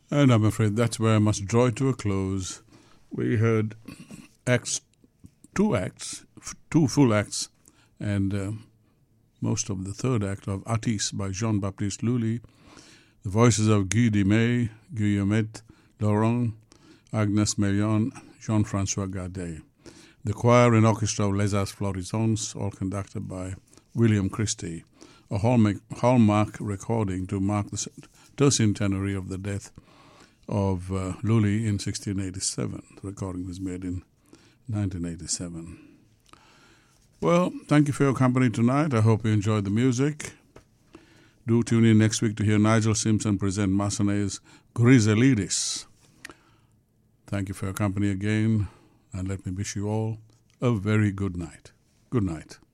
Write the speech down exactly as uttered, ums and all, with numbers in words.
And I'm afraid that's where I must draw it to a close. We heard acts, two acts, two full acts, and uh, most of the third act of Atis by Jean-Baptiste Lully, the voices of Guy Dimay, Guillaumet, Laurent, Agnes Melion, Jean-François Gadet. The choir and orchestra of Les As Florissants, all conducted by William Christie, a hallmark, hallmark recording to mark the tercentenary of the death of uh, Lully in sixteen eighty-seven. The recording was made in nineteen eighty-seven. Well, thank you for your company tonight. I hope you enjoyed the music. Do tune in next week to hear Nigel Simpson present Massenet's Griselidis. Thank you for your company again, and let me wish you all a very good night. Good night.